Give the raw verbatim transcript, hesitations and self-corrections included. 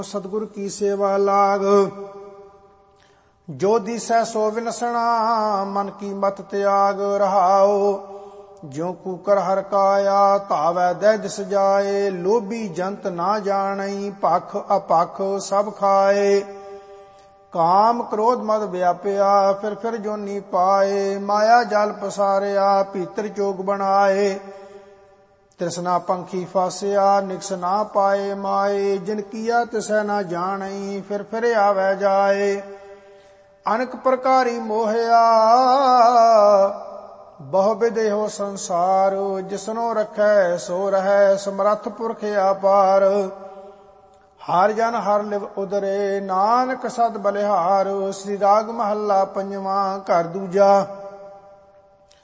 सतगुर की सेवा लाग। जो दिसै सो विनसना मन की मत त्याग। रहाओ ज्यों कूकर हर काया तावै दै दिस जाए। लोभी जंत ना जानई पख अपख सब खाए। काम क्रोध मद व्यापया फिर फिर जोनी पाए। माया जल पसारिया भीतर जोग बनाए। तृष्णा पंखी फासिया निकस ना पाए माए। जिन किया तिसै ना जानई फिर फिर आवे जाए। अनक प्रकारी मोहया बहु विधि हो संसार। जिसनो रखै सो रहै समरथ पुरख अपार। हर जन हर लिव उदरे नानक सद बलिहार। श्री राग महला पंजवा घर दूजा।